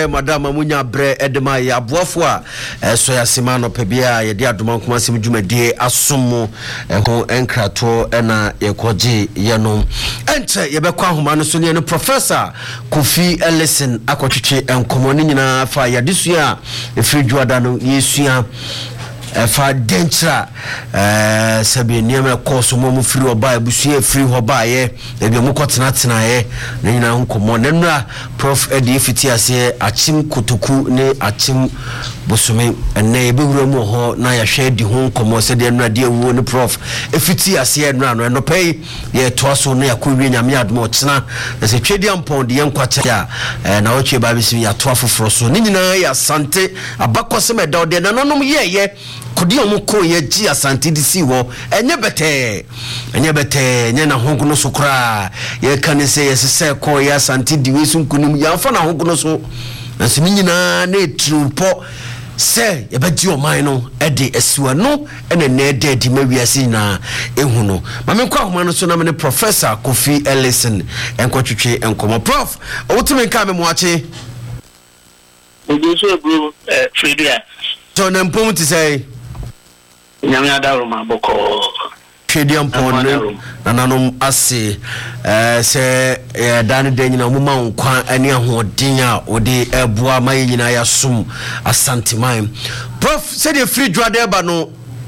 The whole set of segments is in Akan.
Madam Munya Bre Edema ya Buafua, so ya Simano Pebia, ya dia Dumankuma Simjumedi, Asumu, ho enkrato, ena yekoji yano. Ente, yabekwa humano suni no Professor Kofi Ellison, akwachiche enkomoni na fa ya disu ya, free juadano, yesu ya, fa dentra sabi niema course mo free oba ebusu free oba ye ebi mo kotena tena ye na nyina nkomo nenra prof edi fiti ase achim kutuku ne achim bosume enne ebewura mu ho na ya hwe di ho nkomo se de nra de ewu ne prof efiti ase nra no no pay ye toaso ne yakɔwie nyame admo tena na se twedi ampon de yankwache ya na oche ba bisi ya toa foforo so ne nyina ya sante abakɔse me da de na nonom ye kodi omuko ye ji asante disi wo enye bete enye na hongono so kra ye kanese yesese ko ye asante diwe su nkunim ya fa na hongono so nso nyina na etrupo se ye bedi o man no ede asiwa no ene na ede di mawiase na ehu no mame kwa homa no so na me Professor Kofi Ellison enkotwetwe enkomo prof owutumi ka me moache oduso bro Fredia so na mpom ti say nyame adaro maboko twediam pon na nanom ase se dan de nyina muma nkwa ani ahoden a odi ebua maye nyina ya sum asantiman prof se de free dwade ba no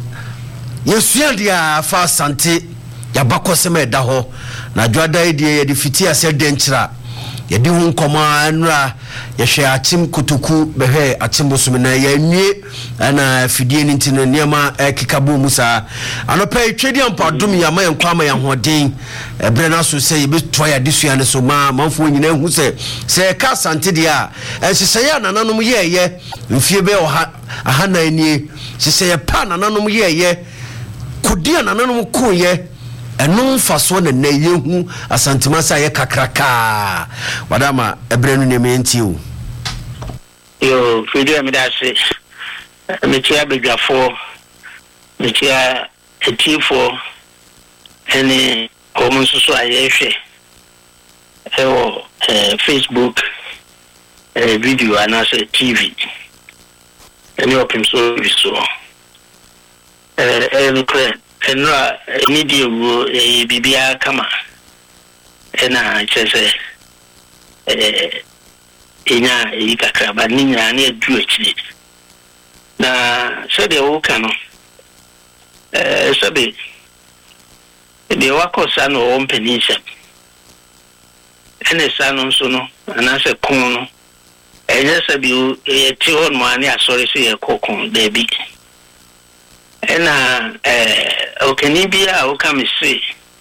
yesuan dia fa asante ya bakose me da ho na dwada de de fiti ase denchira yedi hu nkoma anra yehwe achim kutuku behwe achim bosum na yanwie ana fidie ni ntino niema kikabu musa anopa twedi ampa dum ya ma yankwa ma ya hoden ebre na so se yebe toya disua ne so ma manfo nyina hu se ka sante dia ensese ya nananom ye mfie be aha na ani sese ya pa nananom ye kodia nananom koye enu faso na yehu asantimasa ye kakraka wadama ebrenu ne menti o yo Fredia medase metia bedwafo metia etifo ene komunsusu ayehwe ewo Facebook video anase TV ene opimso viso enra media wo bibia kama ena chese enya ikakra ba ninya na edu achi na sebe wo kano sebe de wakosa no ompenisha ene sanu nso no anase kun no enye sebe ti hon mo ani asori se ye kokon debi ena okeni bia o kamisi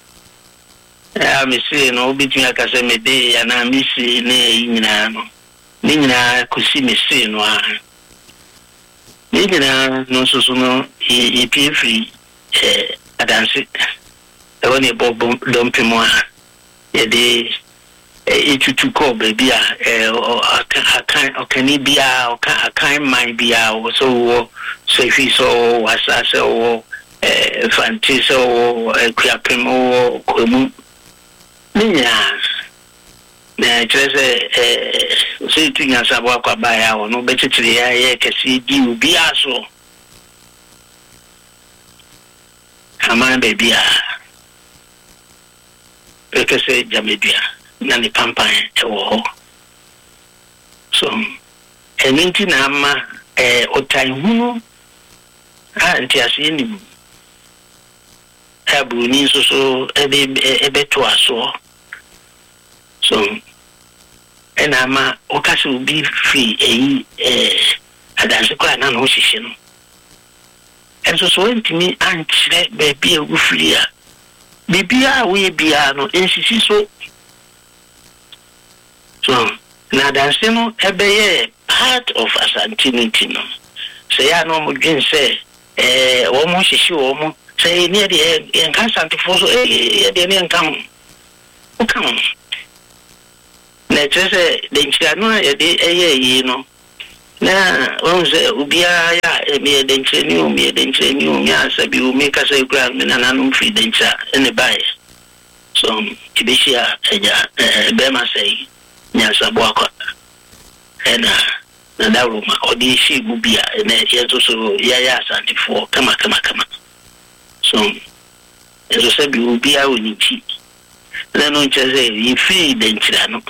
amisi no obitu akase mede ya na misi ne nyina no ni nyina kusi misi no a ni nyina no susu no ipfri adansi ewoni bobo dompimo a yede etutu ko bebia akan okeni bia akan man bia so so if so wasase o fantiso o kuapemo komu ninya na trese so tunya sabo akwa baya o no betitire ya ye kesi di ubi aso kama bebia ekese jamedia na ni pampan ewo so eninti na ama otaihu anti asini abuni so ebeto aso so enama okasi ubi free adanse kwa na no hihye no enso so entimi anchire bebi egu free a bibia we bia no ensisi so na adanse no ebeye part of asantinity no se ya no mo dwen se wo mo hihye wo mo se ni de en kan santifo so de ni nkam o kan na trese de nchia no e de yi no na onze ubia ya me de ncheni o mi asabi o me kasa ikura me na nanu free de ncha ene bai so tibishia eja be ma sei nya sabo akwa na da Roma odi shi gubia na yezo so ya asante for kama so yezo sabi ubia onichi na no ncheze yi free denchira no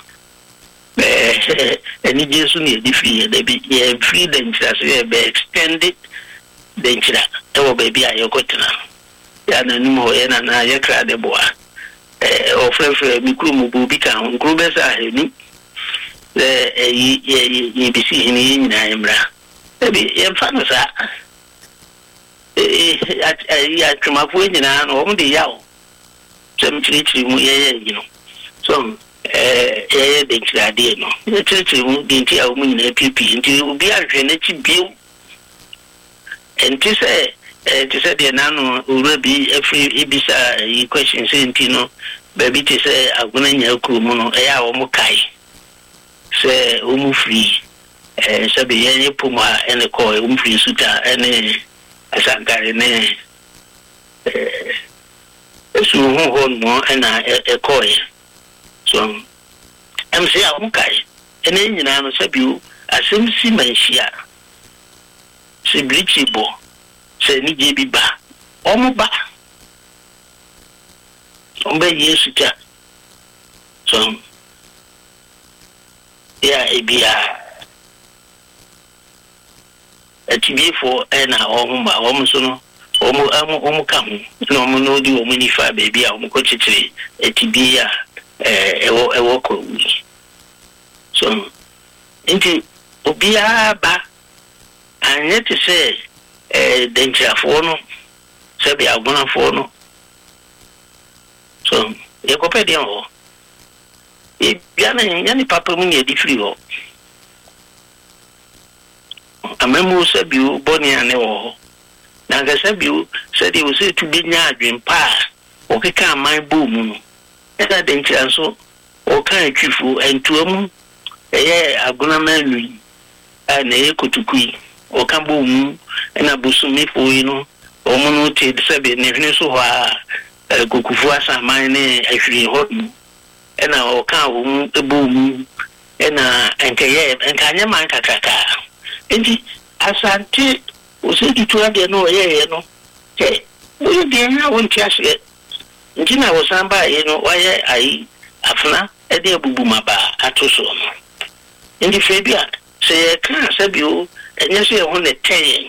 eni Jesu ni edi free da bi ye free denchira so ye be extended denchira ewo baby ayokotena ya na numo ye na ye kra de boa ofrefre mikru mu bu bi kan nkru be sa heni ye bisi hini nyina emra ebi ye mfano sa ya tumafu nyina no omu de yawo chiri mu ye yino so ye de chirade no ye chiri mu de ntia omu nyina pipi nti obi ahwe na chi bio enti se de nanu urabi every ibisa question say nti no baby ti se aguna nya ku mu no ya omu kai se omu free sabi ye puma ene ko omu free suta ene asankare ne su ho no ena ekoye so am say omu kai ene nyina no sabi asem si manhia se blichibo se ni je bi ba omu ba ombe yesu ta so ya ebia atibifo na omba omso no omu ka hu na omu no di omu ni fa baby a omu ko chichiri atibia ewo ko so nti obia ba anye te se denchafo no se bia agunafo no so ye ko pedi ho e bia na yani papa mu ye di free ho amemu se biu boni ane ho na ga se biu se di o se tu bi nya adwen pa o keka man bo mu no e da denchaso o kan twifu entuamu eye agunamanu na ye kotukui o kan bo mu na busumi fo yi no o mu no te se be ne hwene so ha kokufu asaman ne ahwiri ho na o kan o mu ebo mu na enkanye man kakaka enti asante o se tutu ade no ye no ke o de na won ti ase nti na wo samba ye no wa ye ai afna e de bubu maba atoso no enti febia se kan sabio enye se ho ne ten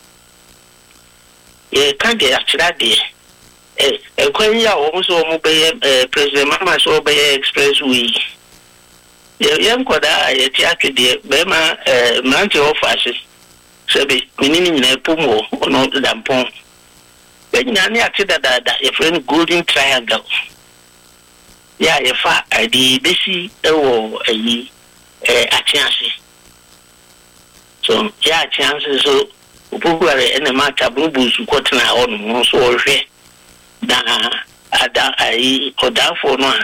ye kan de atrade kwan ya o so mo be president mama so be expressway ye nkoda ye ti atwede be ma mante office sebe minini nyina pomo ono dampon be nyina ne ateda dada ye friend golden triangle ya ye fa adi besi ewo ayi atiase so ya chance so upugware ene mata bubusu kotena ono mo so ohwe da ada ai odafo no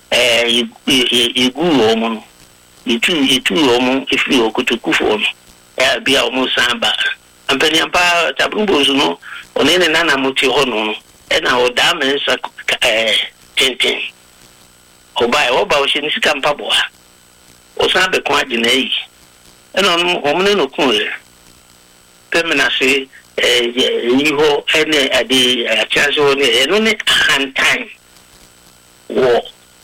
igu omo itu omo ifi okutukufo no bia omo samba ampani ampa tabumbuzu no onene nana muti hono na odame sa tenten obai oba o shini sika mpaboa o sambe kwa dinai ena omne no kunle temina se yiho ene ade achase woni eno ne hantan wo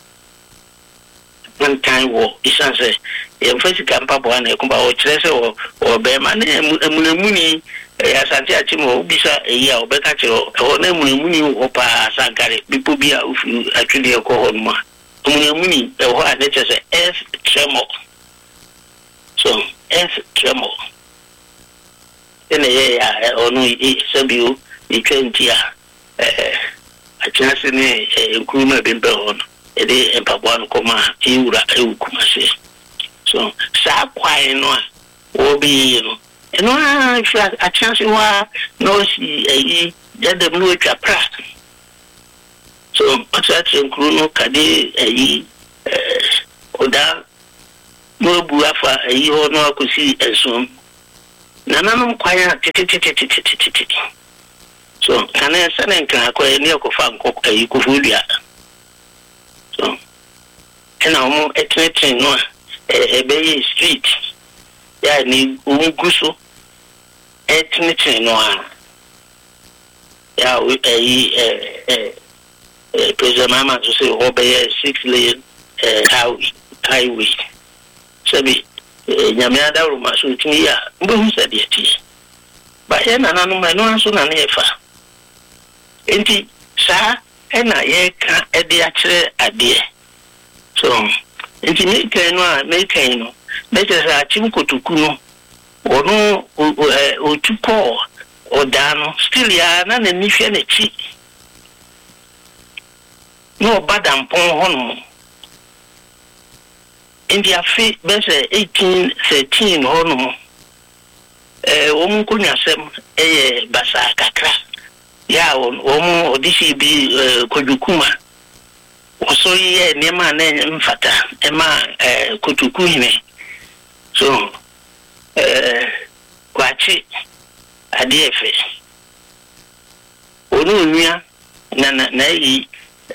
hantan wo isanse emfasi kampa bwana ekumba o chirese o be mane emunemuni asante achimo ubisa ya obeka chiro o na emunemuni o pa sankare bipo bia ufu atwede ko honma emunemuni ho anechese f tremor so f tremor ene ye ya onu sabio 20 achase ne nkuma bembe hono ede empabwa no koma iura ewukumase so sa kwai no obi no eno a chance wa no si eyi yadem no atwa pra so atwa nkuru no kade eyi oda no bu afa eyi ho no akosi ensom nananum kwaya tititititititi so kana sanen kan akoye ne akofa nkok eyi kufulia so ena omo etretin no ebe street ya ni unguso etnitin no a ya President Mama to say obey 6 lane highway sabi nyame adaru maso timi ya mbo sabi eti ba ye nanu ma no anso na na efa enti sa ena ye ka ede akire ade so enti me kan no a me kan no me je sa chim kotoku no onu otupo odano still ya na ni hwe na chi no badampon hono India fi bese 1813 hono omu kunya sem basa kakra ya omu odisi bi kodukuma oso ye nema na mfata ema kotuku hime so kwachi adiefe onu nua na yi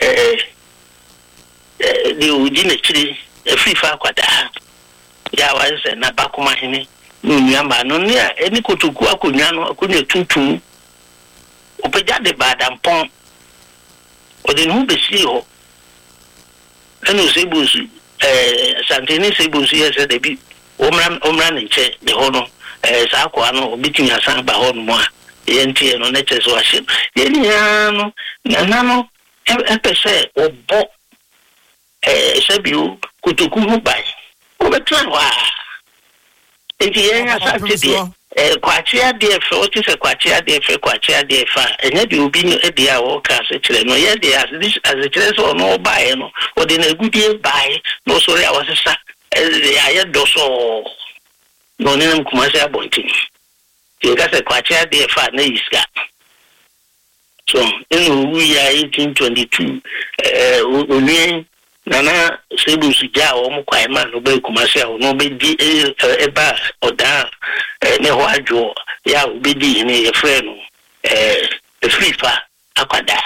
de udine chiri efifa kwada ya wanse na bakuma hini nua ma no ne eni kotuku akonwa no akonwa tuntum opeja de badampon odi no besi ho eno sebusu santeni sebusu yese de bi omra ne nche de ho no sa kwa no obitumi asan ba ho no mo a yenti no ne cheso ahye yeni ya no na no epese obo sebiu kutuku hu bai obetran wa enti yen asate de kwachi ade fe oti se kwachi ade fa enya bi obi no ede a wo ka se kire no ye de as kire so no bai no odi na gudie bai no so ya wasesa ya doso no nem kuma se abonti ye ka se kwachi ade fa na iska so enu wi ya 1822 onye nana sebu sija o mu kwai ma no be kuma se o no be di eba oda ne ho ajo ya o be di ne ye frɛ no FIFA akwada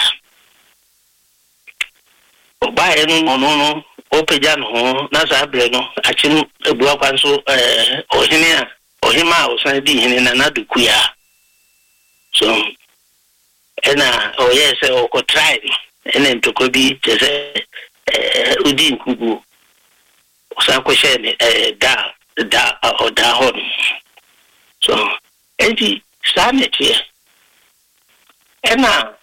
o ba enu no o peja no na sa bre no achim ebu akwanso ohima o san di hene na duku ya so ena o yes o ko try ena ntoko bi tese udi nkugu osanko she ne da hon so enti sanete ena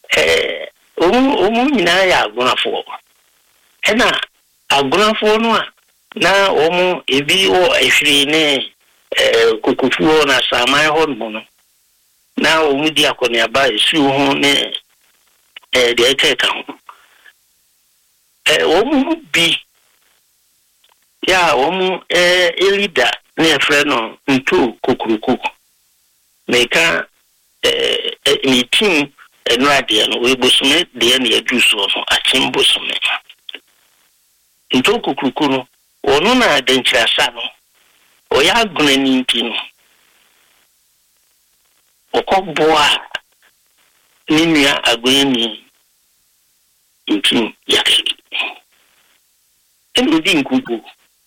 omu nyina ya agunafo ena agunafo no a na omu ebi o ehwiri ne kokofuo na saman hon mo no na omu di akoni aba esu ho ne de ekeka ho omu bi ya omu elida ne freno ntu kukuruku meka meeting eno ade no we bosume de na yaduso no achim bosume ntu kukuruku no onu na de nchirasa no oya aguna ni nti no okobua ni nua aguna ni nti yakeli udi nkugu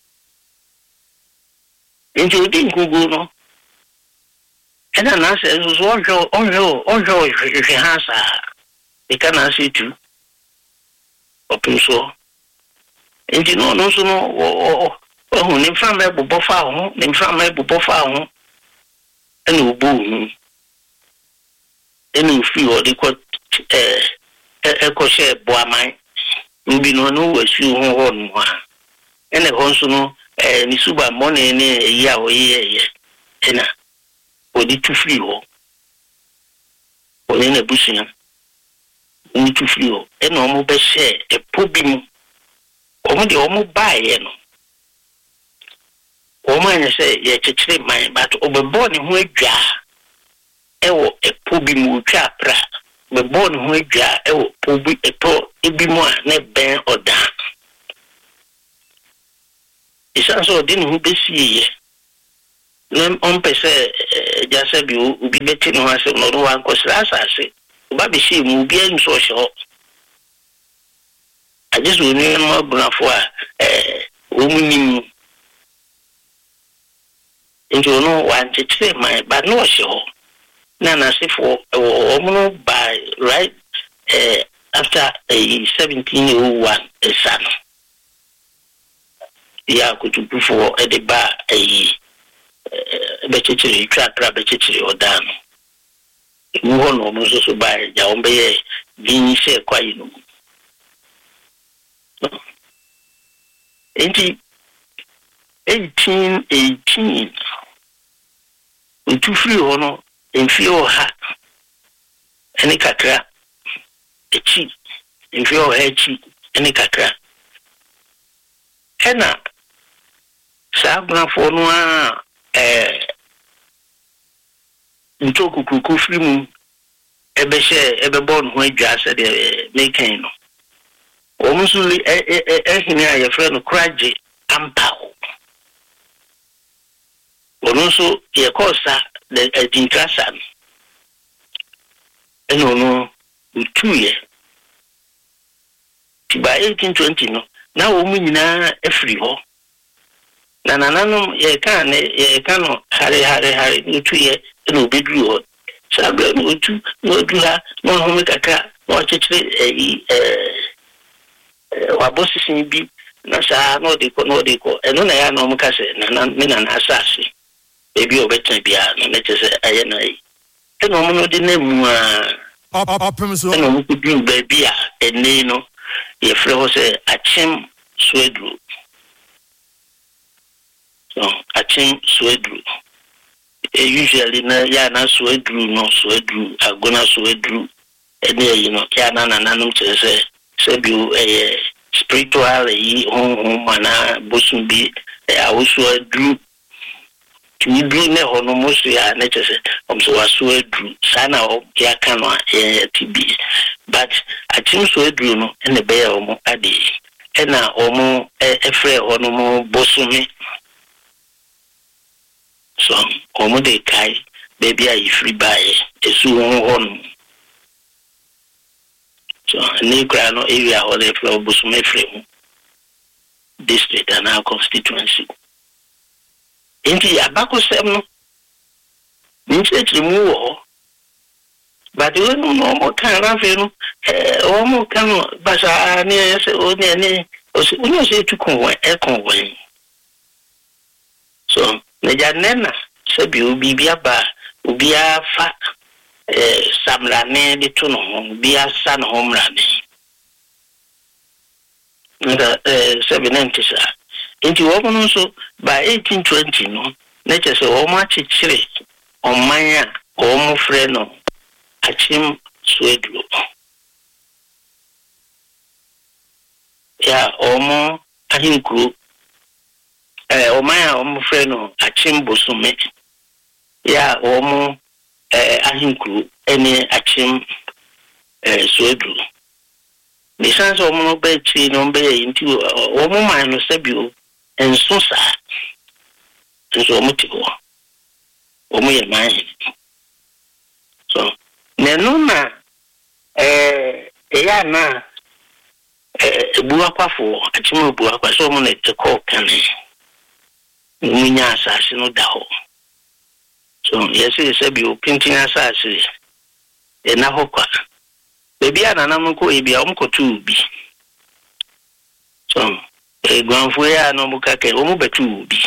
nti udi nkugu no ena na se ojo hasa ikana se tu openso nti no so no o ni fam e bobo fa ho ena obu hu ena ofi o de ko ekoshe boaman mbi no wasu ho no ha ene ho so no ni suba money ne ya o ye ena odi tu free ho oni na busunya ni tu free ho ena o mo be share pobi mu o de o mo bae no o ma nya se ye chechire man but o be born ho adwa ewo pobi mu twa pra be born ho adwa ewo pobi eto ebi mu a ne ben oda isa so din hu besi nem on pese jase bi ubi beti no ase no ro an ko asase ba be shi mu bi en so sho ajesu ni mo brafo a o mu ni into no one to say my but no show. Nana say for by right after a 1701 a son. Yeah, could you before at the bar a betchitry trap rabbitry or down. You won't almost also buy Jaumbe being say quite. Ain't 1818 we too free or no in fear hat any kakra a cheap in fear head cheap any kakra henna sabna for no into kuku free mu ebe share ebe born ho adwa said making no almost ehina your friend craje ampao also ye kosa the dintrasan no 2 years by 1820 no now we nyina efri ho na nananum ye kan no hare 2 years no bedru ho sabra no 2 no du ha no ho me kaka no chechire wa bosisin bi na sa no de ko eno na ya no mo kase na me na asase ebi obetan bia no me tese aye na yi eno mo no de na mu a so eno mo kudu ba bia eni no ye fre ho se achim swedru so achim swedru usually na ya na swedru agona swedru eni yi no ya na nanum tese se bi spiritual yi mana bosumbi also drew to be ne hono mosu ya na chese omso waso drew sana o ya kanwa TB but achim so drew no ene be ya omo ade ena omo efre hono mo bosumi so omo de kai baby ayi free buy esu hono so ni grano area ho the flow busume frame district and our constituency inti abako sem no nse trimu but we no mo kan rafe no o mo kan basa ni se o ni o se tu konwa konwa so ne janena se bi obi bia ba obi afa samrane de to no bia sa no homrane nda 70 inti wo no so by 1820 no na chese wo ma chichire omanya o mo frɛ no achim swedru ya o mo ahinku omanya o mo frɛ no achim bosume ya o mo ahinku ene achim swedru ni sanso o mo be chi no be inti o mo man no sabio enso sa enso mo ti ko o mo ye man so nenu na ya na buwa kwafo achim buwa kwa so mo na te ko kan ni nya asase no da ho so yesi sabio pintin asase na hokwa bebi anana mko ebi amko tu bi so gwanfo ya no muka ke o mu betu bi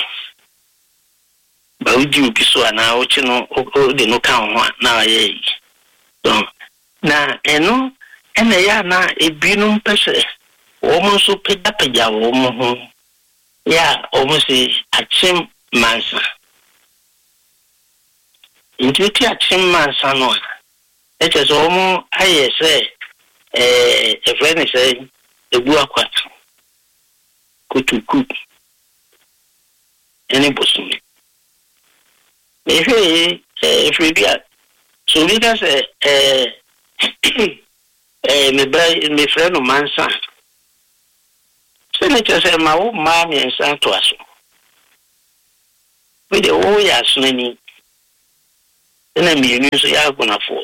ba uji ubi so ana o chi no o de no kan ho na ye so na eno ene ya na ebinum pese o mu so peda wo mu ho ya o mu si achim mansa intuiti achim mansa no eche so mu aye se friend say ebu akwa kutuku eni bosumi fribia so we can say me friend no mansa se ne chese ma wo ma mi ensa to aso we de wo ya sunani ena mi ni so ya gona fo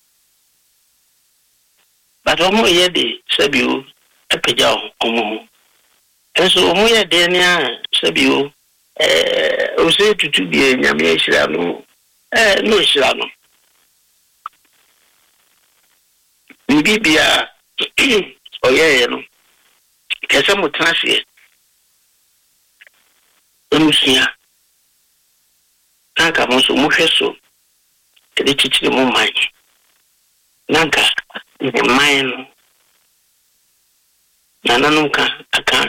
but omo ye de sabio epeja omo enso omo ye de nia sabio o se tutu die nyame hira no no hira no bibia oye no kese mutrase emusia nanka mo so muhweso de chichiri mo manye nanka ne mine no nananunka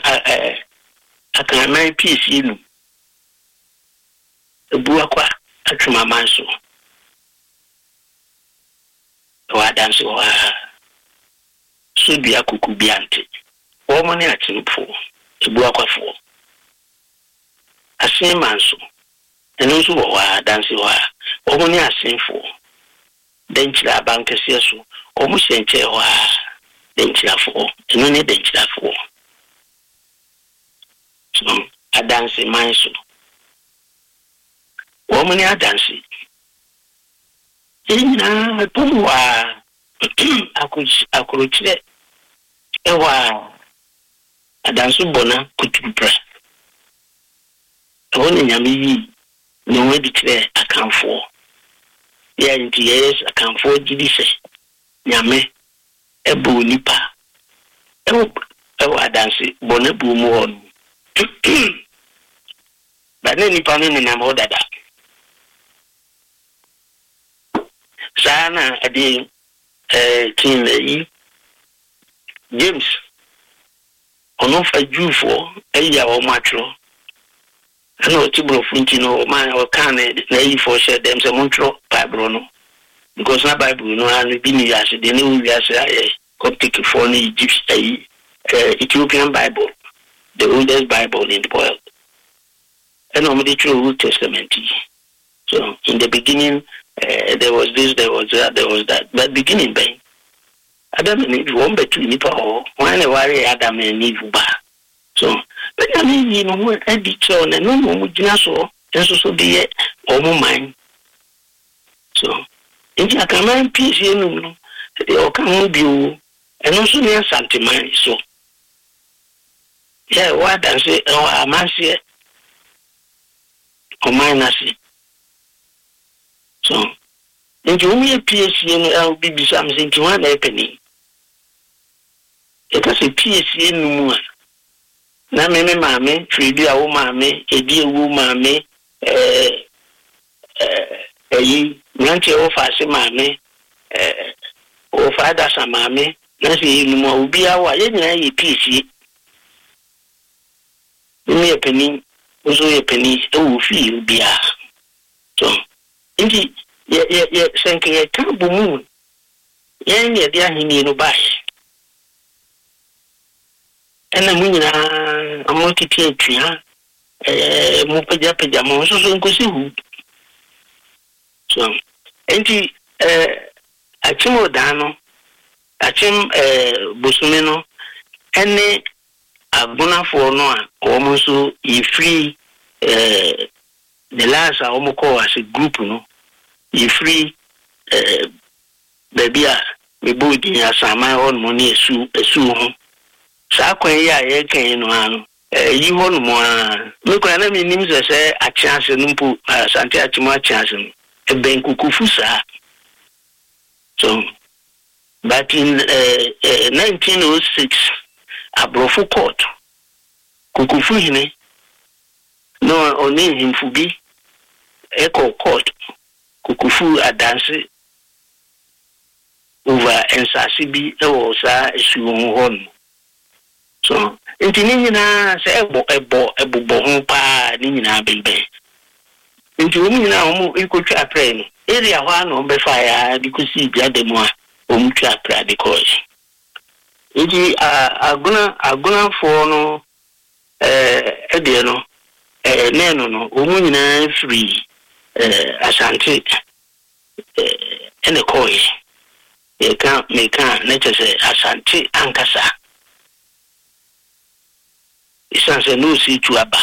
aka nine piece inu ebuwa kwa atuma manso wa dansi wa subia kukubiante wo mo ne atimpo ebuwa kwa fo asin manso eno so wa dansi wa wo mo ne asinfo denchira bankese so o mo hyenche wa denchira fo eno ne denchira fo so adansi manso wo mo ne adansi ina pomwa akuruchire ewa adansu bona kutupra woni nyame yi no wedi kire akanfo ya nti yes akanfo gidi se nyame ebu nipa ewa adansi bona bu mu won ba ne nipa ne na mo dada sana adi team yi James ono fa jufo eya o matro no tibro funti no man o kan na yi for share them say montro bible no because na bible no and bi ni yase de no yase aye Coptic for ni Egypt Ethiopian Bible, the oldest Bible in the world, and only true Old Testament. So in the beginning there was this, there was that, but beginning by Adam and Eve one between Nipa or one worry Adam and Eve ba. So but I mean you know what I did so and no more so and so be or mind. So in the command peace you know they come be and also near Santiman so yeah what I say oh man say or minus so in the only PSC and LBB something to one penny. It was a PSC in one. Na me mame, Fridi a woman, a dear woman, a Nancy of us, mammy, or father, some mammy, Nancy, no more be our any PC. Me a penny, was a penny, oh, feel be a so indeed. Yeah, thank you. Can't be moon. Yeah, dear, he need no buy. And I'm winning a multi-team, Mopajapajamo, so go see who. So, and he, a Chimodano, a Chim Busumeno, and a bona for no, almost so free the last I almost call as a group, no. You free baby me body as my own money su sa kwen ya ye kan no ano yi honu mo a me kwa na me nim se a chance numpu asante achimo a chance no e ben kukufu sa so but in 1906 abrofo court kukufu hine no oni himfubi echo court kukufu adanse over ensasibi ewo sa esuwo hon so intini nyina se ebo ho pa ni nyina bebe inti omu nyina omu ikotwa apre no area ho ano be fire because bia demo a omu twa apre because inti aguna for no ede no neno no omu nyina free asante ene koi meka nature say asante ankasa isanse no si tuaba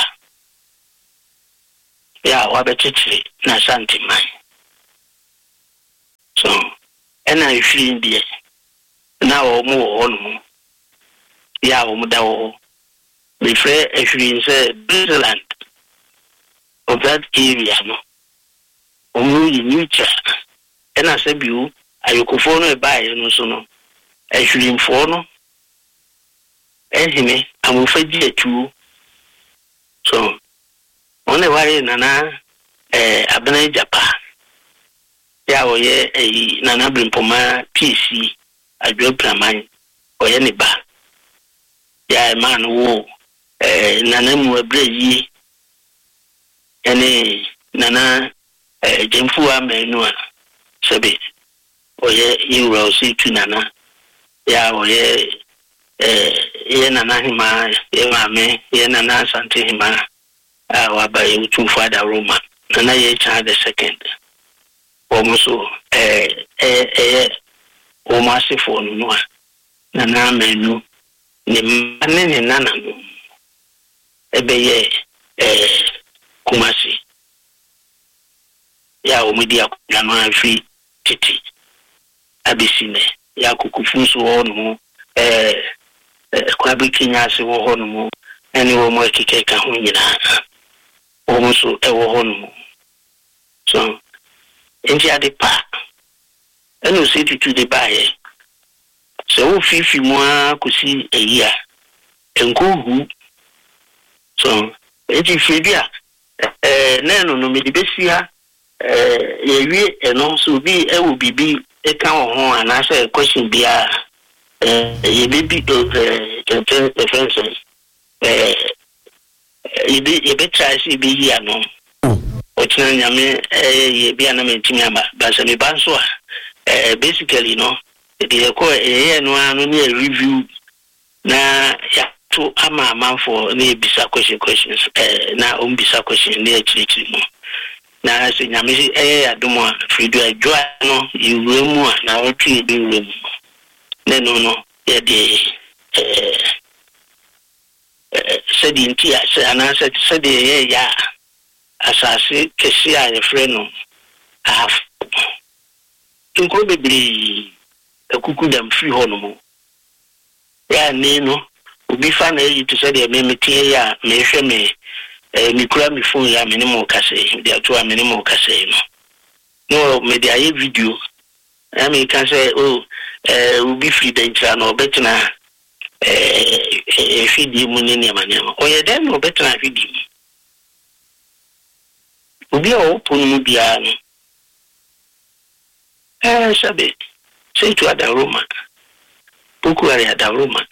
ya wabechichi na asante mai so ena ifiri ndie na omu onu ya omu dawo be free ifiri nse Switzerland of that area no in nature and I said you ayokofo no buy no so no ehwirimfo no ehime amofagi atu so one ware nana abena japa ya oye nana brimpoma PC adwo praman oye ne ba ya man wo nana mu abreyi ene nana jemfu amenu a sebe oye iwra osi tu nana ya oye ye nana hima ye mame ye nana sante hima waba ye utu fada Roma nana ye cha the second almost almost for no nana menu ne mane nana no ebe ye Kumasi ya omedia na no afi titi abisine ya kukufunso hono kwa bikinya se wo hono mo ene wo mo ekeke ka ho nyina wo so wo hono mo so enji ade pa eno se tutu de bae so wo fifi mo akosi eyia enkohu so eji fibia neno no medibesia yewie eno so bi ewo bibi eka ho anase question bia ye bibi defense ye try si bi ya no o tina nyame ye bia na mentimi aba ba se me banso basically no the ko no anu ni review na ya to ama for na bisa questions na bisa question na actually no na se nyame adomo frido adwa no yiwemu a na otu ebi wemu na no ye de sedi ntia se anasa sedi ye ya asase kesi a ye frɛ no half tunko bebri akuku dam free ho no mo ya ne no obi fa na yi to say de me tie ya me hwɛ me mi kura mi phone ya me ne mo kase de ato a me ne mo kase no me de aye video I mean can say obi free the intra no betina feed mu ne ne manyama o ye dem no betina feed obi o ponu mu bia no sabe say to ada Roma poku ari ada Roma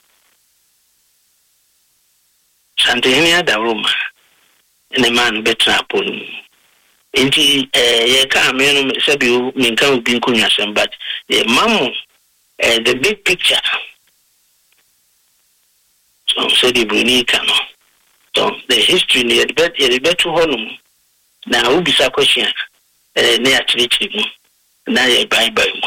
Santenia da Roma ene man betra ponu enti ye ka ameno sabi o minka obi nkonya sem but mamu the big picture so say the brunika no so the history ne the better honum na obi sa question na atrechi mu na ye bye mu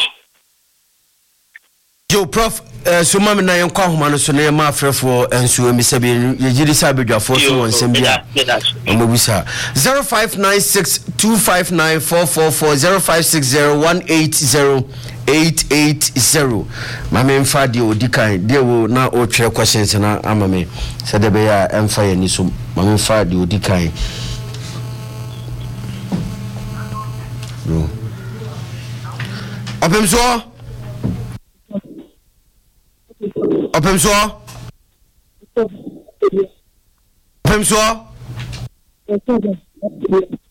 Joe Prof so mama na yen kwa homa no so na ma afrefo enso emi sabi ye jiri sabi dwafo so won sem bia omobisa 0596259444 0560180880 mama mfa de odikan de wo na o twere questions na amame se de be ya emfa ye ni so mama mfa de odikan no apemso Opemso